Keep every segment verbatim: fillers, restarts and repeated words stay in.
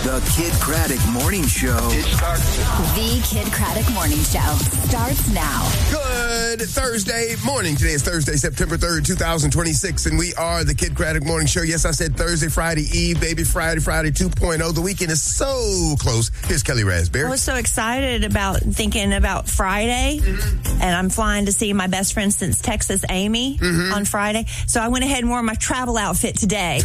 The Kid Craddock Morning Show. It starts. The Kid Craddock Morning Show starts now. Good Thursday morning. Today is Thursday, September third, twenty twenty-six, and we are the Kid Craddock Morning Show. Yes, I said Thursday, Friday Eve, baby, Friday, Friday two point oh. The weekend is so close. Here's Kelly Raspberry. I was so excited about thinking about Friday, mm-hmm. and I'm flying to see my best friend since Texas, Amy, mm-hmm. on Friday. So I went ahead and wore my travel outfit today.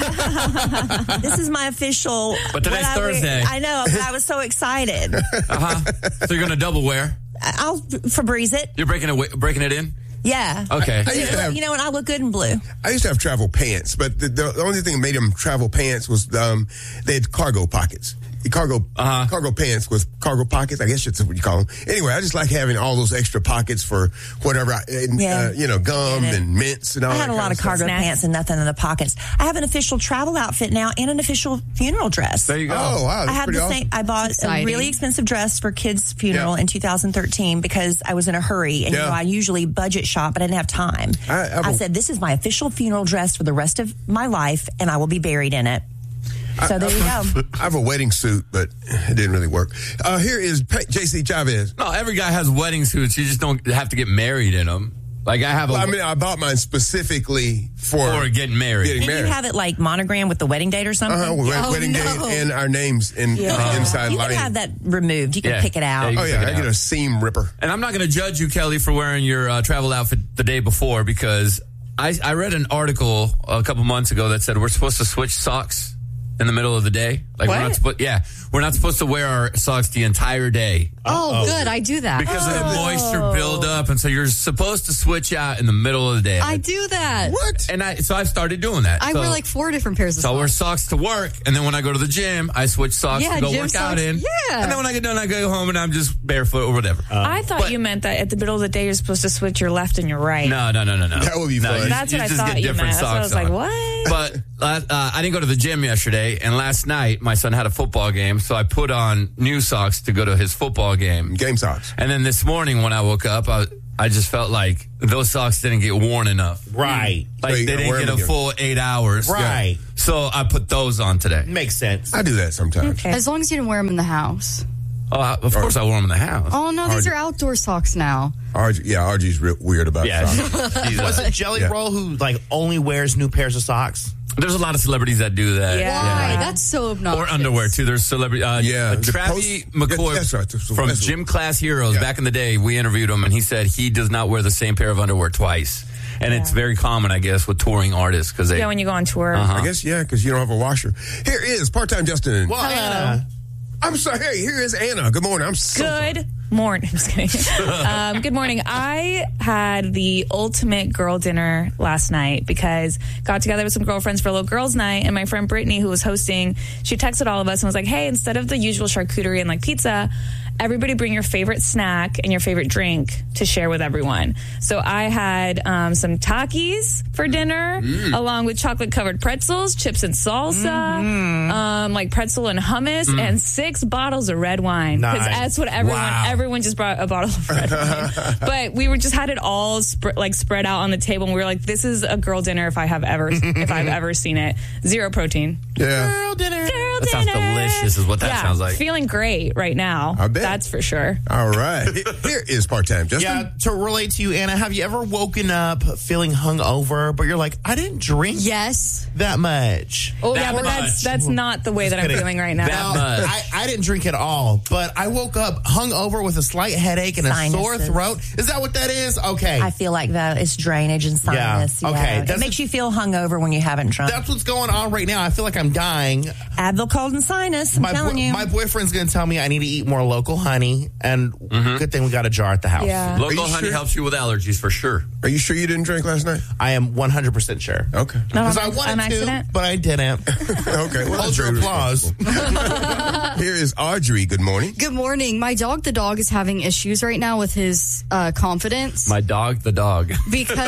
This is my official... But today's I Thursday. Wear, I know, but I was so excited. Uh-huh. So you're going to double wear? I'll Febreze it. You're breaking it, breaking it in? Yeah. Okay. I, I used to have, you know, and I look good in blue. I used to have travel pants, but the, the only thing that made them travel pants was um, they had cargo pockets. Cargo uh-huh. cargo pants with cargo pockets. I guess that's what you call them. Anyway, I just like having all those extra pockets for whatever, I, yeah. uh, you know, gum and mints and all that. I had a lot of, of cargo Snacks. pants and nothing in the pockets. I have an official travel outfit now and an official funeral dress. There you go. Oh, wow. That's I had pretty the awesome. same. I bought Exciting. a really expensive dress for kids' funeral yeah. in two thousand thirteen because I was in a hurry. And, yeah. you know, I usually budget shop, but I didn't have time. I, I, I said, this is my official funeral dress for the rest of my life, and I will be buried in it. So there you go. I have a wedding suit, but it didn't really work. Uh, here is J C Chavez. No, every guy has wedding suits. You just don't have to get married in them. Like I have a... Well, I mean, I bought mine specifically for... For getting married. Getting Can married. you have it like monogram with the wedding date or something? Uh-huh, with oh, wedding no. date and our names in, Yeah. uh, inside You lining. can have that removed. You can Yeah. pick it out. Yeah, Oh, yeah, I get out. a seam ripper. And I'm not going to judge you, Kelly, for wearing your uh, travel outfit the day before because I, I read an article a couple months ago that said we're supposed to switch socks in the middle of the day. Like What? we're not supposed, yeah, we're not supposed to wear our socks the entire day. Oh, Uh-oh. Good. I do that. Because oh. of the moisture buildup, and so you're supposed to switch out in the middle of the day. I do that. What? And I, so I've started doing that. I so, wear like four different pairs of So I socks. wear socks to work, and then when I go to the gym, I switch socks Yeah, to go gym work socks. out in. Yeah. And then when I get done, I go home and I'm just barefoot or whatever. Uh, I thought but- you meant that at the middle of the day you're supposed to switch your left and your right. No, no, no, no, no. That would be no, fun. you- That's you what I just thought get you different meant. That's what I was socks like, on. what? But uh, I didn't go to the gym yesterday, and last night my son had a football game, so I put on new socks to go to his football game. Game socks. And then this morning when I woke up, I, I just felt like those socks didn't get worn enough. Right. Like So you they gotta didn't wear get them a again. full eight hours. Right. So I put those on today. Makes sense. I do that sometimes. Okay. As long as you didn't wear them in the house. Oh, I, of course I wore them in the house. Oh, no, these are outdoor socks now. R G, yeah, R G's real weird about Yeah. socks. He's, uh, Was it Jelly Yeah. Roll who like only wears new pairs of socks? There's a lot of celebrities that do that. Yeah. Why? Yeah. That's so obnoxious. Or underwear too. There's celebrity. Uh, Yeah, uh, the Travis post- McCoy that's right, that's- from that's- Gym Class Heroes. Yeah. Back in the day, we interviewed him, and he said he does not wear the same pair of underwear twice. And it's very common, I guess, with touring artists because they. Yeah, when you go on tour. Uh-huh. I guess, yeah, because you don't have a washer. Here is part-time Justin. Well, Anna. I'm sorry. Hey, here is Anna. Good morning. I'm so sorry. Good morning. I'm just kidding. um, good morning. I had the ultimate girl dinner last night because got together with some girlfriends for a little girls' night, and my friend Brittany, who was hosting, she texted all of us and was like, hey, instead of the usual charcuterie and like pizza, everybody bring your favorite snack and your favorite drink to share with everyone. So I had um, some Takis for dinner, Mm. along with chocolate-covered pretzels, chips and salsa, Mm-hmm. um, like pretzel and hummus, Mm. and six bottles of red wine. Because Nice. that's what everyone, Wow. everyone just brought a bottle of red wine. But we were just had it all sp- like spread out on the table, and we were like, "This is a girl dinner if I have ever, if I've ever seen it. Zero protein. Yeah. Girl dinner. Girl That sounds dinner. delicious, is what that yeah, sounds like. Feeling great right now. I bet. That's for sure. All right. Here is part-time Justin. Yeah, to relate to you, Anna, have you ever woken up feeling hungover, but you're like, I didn't drink Yes. that much? Oh That yeah, but much. that's that's not the way that I'm kidding. feeling right now. That No, much. I, I didn't drink at all, but I woke up hungover with a slight headache and a Sinuses. sore throat. Is that what that is? Okay. I feel like that it's drainage and sinus. Yeah, okay, It that's makes a- you feel hungover when you haven't drunk. That's what's going on right now. I feel like I'm dying. Advil, cold, and sinus. I'm My, telling boy- you. my boyfriend's going to tell me I need to eat more local honey, and good thing we got a jar at the house. Yeah. Local Are you honey sure? helps you with allergies for sure. Are you sure you didn't drink last night? I am one hundred percent sure. Okay. No, Because on- I on wanted to, accident? but I didn't. Okay. Well, Hold that's your very applause. responsible. Here is Audrey. Good morning. Good morning. My dog, the dog, is having issues right now with his uh, confidence My dog, the dog. because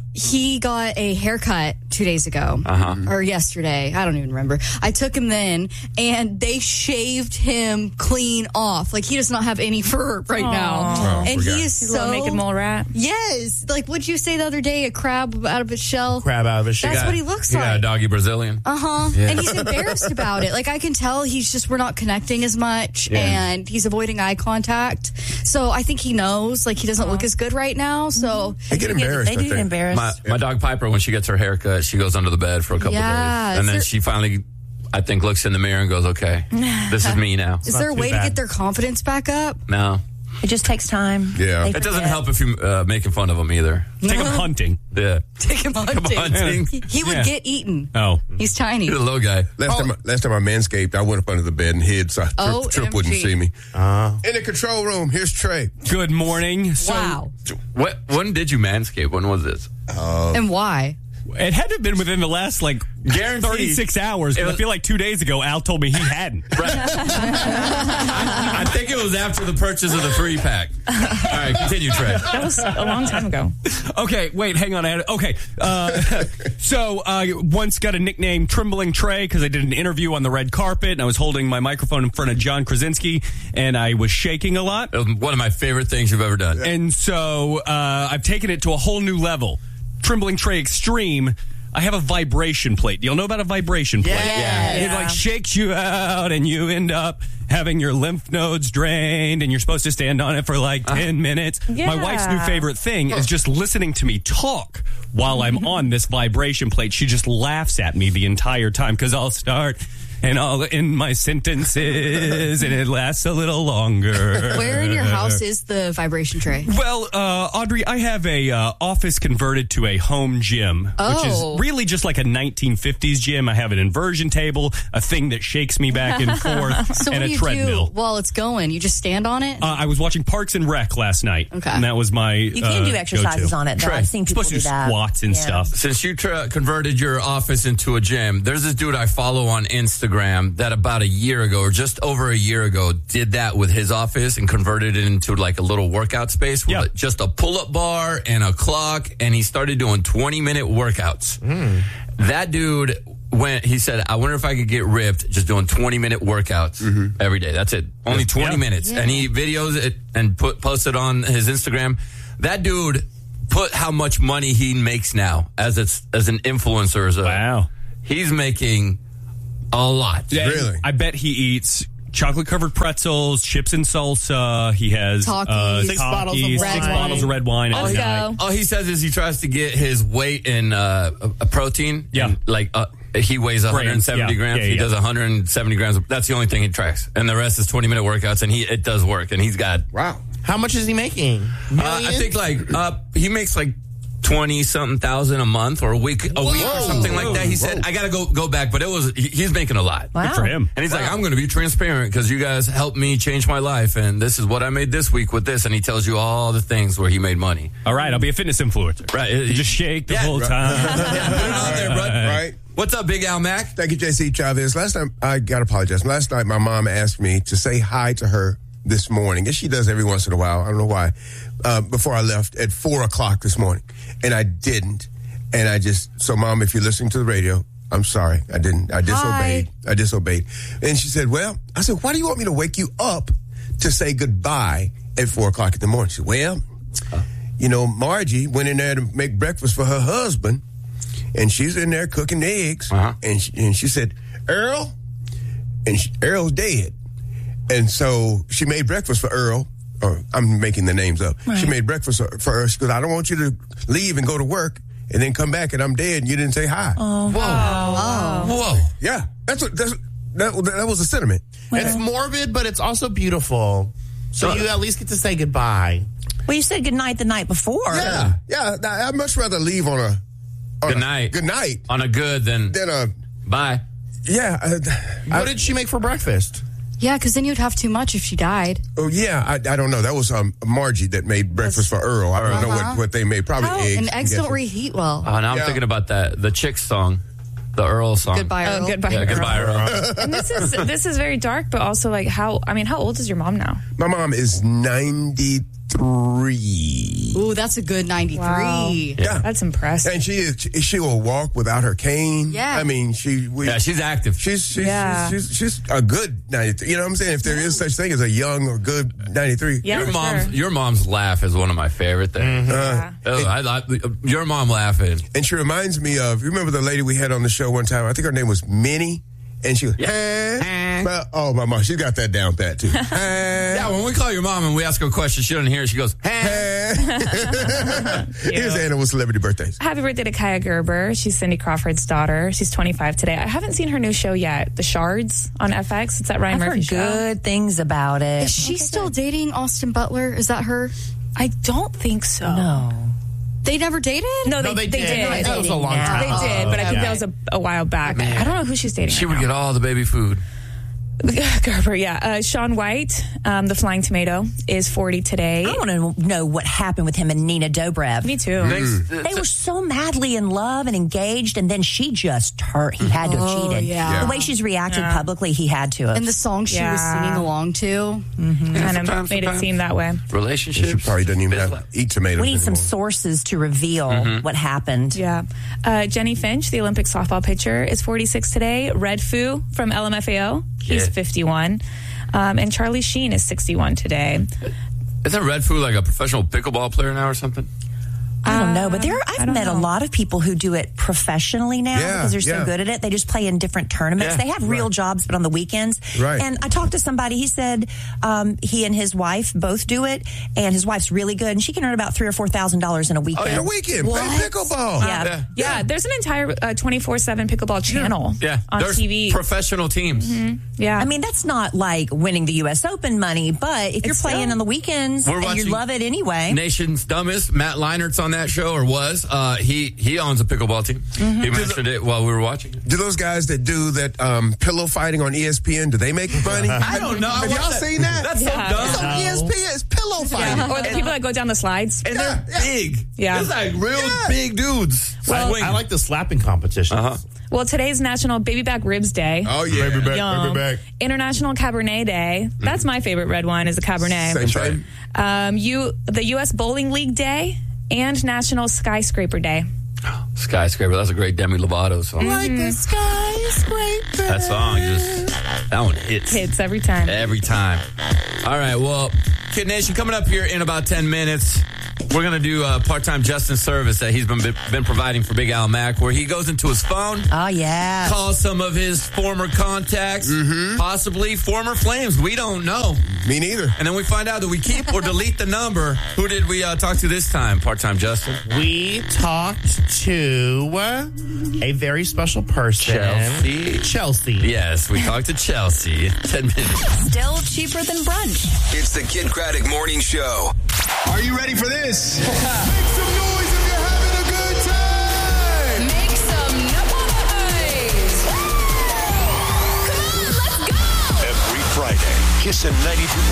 he got a haircut two days ago Uh-huh. or yesterday. I don't even remember. I took him then, and they shaved him clean off. Like, he does not have any fur right Aww. now. Oh, and forgot. he is He's a little so... naked mole rat. Yes. Like, what'd you say the other day? A crab out of its shell? Crab out of his shell. That's what he looks Yeah, like. doggy Brazilian. Uh-huh. Yeah. And he's embarrassed about it. Like, I can tell he's just, we're not connecting as much, Yeah. and he's avoiding eye contact. So I think he knows, like, he doesn't look as good right now. So They get embarrassed. They don't do get embarrassed. My, my dog Piper, when she gets her haircut, she goes under the bed for a couple Yeah, days. And is then there- she finally, I think, looks in the mirror and goes, okay, this is me now. is there a too way bad. to get their confidence back up? No. It just takes time. Yeah. They It doesn't forget. help if you're uh, making fun of them either. Take him hunting. Yeah. Take him hunting. hunting. He, he would Yeah. get eaten. Oh. He's tiny. You're a little guy. Last time, last time I manscaped, I went up under the bed and hid, so Trip, O M G. Trip wouldn't see me. Uh, In the control room, here's Trey. Good morning. So Wow. What? When did you manscape? When was this? And why? it had to have been within the last like Guaranteed. thirty-six hours. It But I was- feel like two days ago, Al told me he hadn't. Right. I, I think it was after the purchase of the three pack. All right, continue, Trey. That was a long time ago. Okay, wait, hang on. I had, okay, uh, so I uh, once got a nickname Trembling Trey because I did an interview on the red carpet and I was holding my microphone in front of John Krasinski and I was shaking a lot. It was one of my favorite things you've ever done. And so uh, I've taken it to a whole new level. Trembling Trey Extreme. I have a vibration plate. You'll know about a vibration plate. Yeah. It Yeah. like shakes you out and you end up having your lymph nodes drained and you're supposed to stand on it for like ten minutes. Yeah. My wife's new favorite thing is just listening to me talk while I'm on this vibration plate. She just laughs at me the entire time because I'll start and I'll end my sentences and it lasts a little longer. Where in your house is the vibration tray? Well, uh, Audrey, I have a uh, office converted to a home gym, Oh. which is really just like a nineteen fifties gym. I have an inversion table, a thing that shakes me back and forth, So and what a do you treadmill. do while it's going? You just stand on it? Uh, I was watching Parks and Rec last night, Okay. and that was my. You can uh, do exercises go-to. on it, though. Trey, I've seen people supposed to do do that. squats and Yeah. stuff. Since you tra- converted your office into a gym, there's this dude I follow on Instagram that about a year ago or just over a year ago did that with his office and converted it into like a little workout space with Yeah. just a pull-up bar and a clock, and he started doing twenty-minute workouts. That dude went, he said, I wonder if I could get ripped just doing twenty-minute workouts every day. That's it. Only twenty Yeah. minutes. And he videos it and put posted on his Instagram. That dude put how much money he makes now as it's, as an influencer. As a, Wow. He's making a lot. Yeah, Really? I bet he eats chocolate covered pretzels, chips and salsa. He has Takis. uh, Six bottles of Takis, red six wine. bottles of red wine. Let's every night. go. All he says is he tries to get his weight in uh, a, a protein. Yeah. And, like uh, he weighs one hundred seventy yeah. grams. Yeah, he yeah. does one hundred seventy grams. That's the only thing he tracks, and the rest is twenty minute workouts. And he it does work. And he's got. Wow. How much is he making? Uh, I think like uh, he makes like twenty something thousand a month or a week, a week or something like that. He said, "I gotta go go back," but it was he, he's making a lot. Wow. Good for him. And he's like, I'm going to be transparent because you guys helped me change my life, and this is what I made this week with this. And he tells you all the things where he made money. All right, I'll be a fitness influencer. Right. You just shake the Yeah, whole right. time. Yeah, put it on there, bud. Right. What's up, Big Al Mac? Thank you, J C Chavez. Last time, I got to apologize. Last night, my mom asked me to say hi to her this morning, and she does every once in a while. I don't know why. Uh, before I left at four o'clock this morning, and I didn't. And I just, so Mom, if you're listening to the radio, I'm sorry. I didn't. I disobeyed. I disobeyed. And she said, well, I said, why do you want me to wake you up to say goodbye at four o'clock in the morning? She said, well, you know, Margie went in there to make breakfast for her husband, and she's in there cooking eggs. Uh-huh. And, she, and she said, Earl, and she, Earl's dead. And so she made breakfast for Earl. Or I'm making the names up. She made breakfast for her. She goes, I don't want you to leave and go to work and then come back and I'm dead and you didn't say hi. Oh, Whoa. Whoa. Yeah, that's what that's, that, that was the sentiment. It's morbid, but it's also beautiful. So you at least get to say goodbye. well, you said goodnight the night before. Yeah, yeah. I'd much rather leave on a on Good a night. Good night On a good, then than a bye. yeah. I, What I, did she make for breakfast? Yeah, because then you'd have too much if she died. oh yeah, I, I don't know. That was um, Margie that made breakfast for Earl. I don't know what, what they made. Probably How? eggs. And eggs I'm don't guessing. reheat well. Oh, now I'm Yeah. thinking about that. The Chicks song. The Earl song. Goodbye, Oh, Earl. goodbye. Yeah, Earl. goodbye, Earl. And this is this is very dark, but also like how I mean, how old is your mom now? My mom is ninety ninety-three. Ooh, that's a good ninety-three. Wow. Yeah. That's impressive. And she is, she will walk without her cane. Yeah. I mean, she. We, Yeah, she's active. She's she's, Yeah. she's she's she's a good ninety-three. You know what I'm saying? If there is such thing as a young or good ninety-three. Yeah, your for mom's sure. your mom's laugh is one of my favorite things. Uh, Oh, I, I, your mom laughing. And she reminds me of, you remember the lady we had on the show one time? I think her name was Minnie. And she was, eh. But, oh, my mom, she got that down pat, too. Eh. Yeah, when we call your mom and we ask her a question, she doesn't hear it. She goes, Eh. Here's animal celebrity birthdays. Happy birthday to Kaya Gerber. She's Cindy Crawford's daughter. She's twenty-five today. I haven't seen her new show yet, The Shards on F X. It's that Ryan I've Murphy heard show. good things about it. Is she still dating Austin Butler? Is that her? I don't think so. No. They never dated? No, they, No, they they did. did. That was a long They time. They did, but I think Yeah. that was a, a while back. I don't know who she's dating. she right would now. get all the baby food. Gerber, yeah. Uh, Sean White, um, the Flying Tomato, is forty today. I want to know what happened with him and Nina Dobrev. Me too. They were so madly in love and engaged, and then she just hurt. He had to have Oh, cheated. yeah. The way she's reacted Yeah. publicly, he had to have. And the song she was Yeah. singing along to? Kind of sometimes- made it sometimes. seem that way. Relationships. She probably doesn't even have, eat tomatoes we need some anymore. sources to reveal what happened. Yeah. Uh, Jenny Finch, the Olympic softball pitcher, is forty-six today. Red Foo from L M F A O, he's Yeah. fifty-one. Um, and Charlie Sheen is sixty-one today. Isn't Red Food like a professional pickleball player now or something? I don't know, but Um, there I I've don't met a know. lot of people who do it professionally now Yeah, because they're so yeah. good at it. They just play in different tournaments. Yeah, they have real right. jobs, but on the weekends. Right. And I talked to somebody. He said um, he and his wife both do it, and his wife's really good, and she can earn about three or four thousand dollars in a Oh, weekend. in a weekend. Play What? pickleball. Yeah. Yeah. Yeah, there's an entire uh, twenty-four seven pickleball channel Yeah. on There's T V. professional teams. Yeah. I mean, that's not like winning the U S Open money, but if you're It's playing still- on the weekends We're and you watching love it anyway. Nation's Dumbest, Matt Leinert's on that show, or was. Uh, he he owns a pickleball team. He mentioned it while we were watching it. Do those guys that do that um, pillow fighting on E S P N, do they make money? I don't know. I Have watched y'all that. seen that? That's Yeah. so dumb. It's on E S P N. It's pillow fighting. Yeah. Or the people that go down the slides. And they're Yeah, yeah. big. Yeah. It's like real Yeah. big dudes. I, Swing. I like the slapping competition. Uh-huh. Well, today's National Baby Back Ribs Day. Oh, yeah. Baby back, Yum. International Cabernet Day. That's my favorite red wine is a Cabernet. Same right. thing. Um, you the U S Bowling League Day and National Skyscraper Day. Skyscraper. That's a great Demi Lovato song. Like a skyscraper. That song just, that one hits. Hits every time. Every time. All right, well, Kid Nation, coming up here in about ten minutes, we're going to do a part-time Justin service that he's been been providing for Big Al Mack, where he goes into his phone, Oh, yeah. calls some of his former contacts, possibly former flames. We don't know. Me neither. And then we find out, do we keep or delete the number? Who did we uh, talk to this time, part-time Justin? We talked to uh, a very special person. Chelsea. Chelsea. Yes, we talked to Chelsea. ten minutes. Still cheaper than brunch. It's the Kid Craddock Morning Show. Are you ready for this? Make some noise if you're having a good time. Make some noise. Come on, let's go. Every Friday, Kissin' ninety-two